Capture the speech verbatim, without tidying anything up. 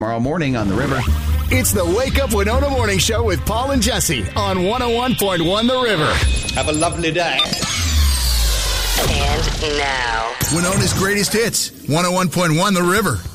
Tomorrow morning on The River. It's the Wake Up Winona Morning Show with Paul and Jesse on one oh one point one The River. Have a lovely day. And now, Winona's greatest hits, one oh one point one The River.